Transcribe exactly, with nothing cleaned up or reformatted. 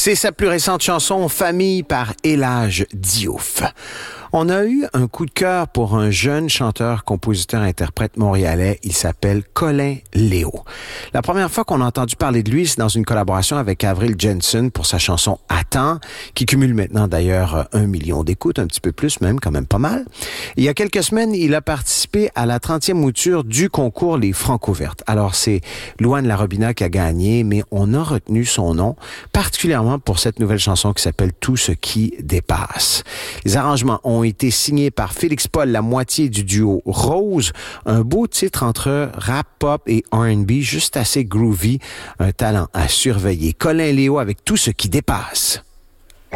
C'est sa plus récente chanson, Famille, par Elage Diouf. On a eu un coup de cœur pour un jeune chanteur, compositeur, interprète montréalais. Il s'appelle Colin Léo. La première fois qu'on a entendu parler de lui, c'est dans une collaboration avec Avril Jensen pour sa chanson Attends, qui cumule maintenant d'ailleurs un million d'écoutes, un petit peu plus même, quand même pas mal. Il y a quelques semaines, il a participé à la trentième mouture du concours Les Franco-Vertes. Alors, c'est Louane Larobina qui a gagné, mais on a retenu son nom, particulièrement pour cette nouvelle chanson qui s'appelle Tout ce qui dépasse. Les arrangements ont été signés par Félix Paul, la moitié du duo Rose. Un beau titre entre rap, pop et R and B, juste assez groovy. Un talent à surveiller. Colin Léo avec Tout ce qui dépasse.